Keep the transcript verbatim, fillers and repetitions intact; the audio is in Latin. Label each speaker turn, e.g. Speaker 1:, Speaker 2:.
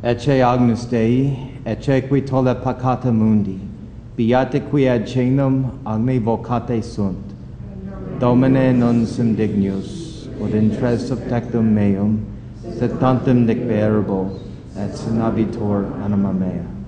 Speaker 1: Ecce Agnus Dei, ecce qui tolle peccata mundi, beate qui ad cenum agni vocate sunt. Domine non sum dignus, ut intres subtectum meum, sed tantum dicverbo, et sinabitur anima mea.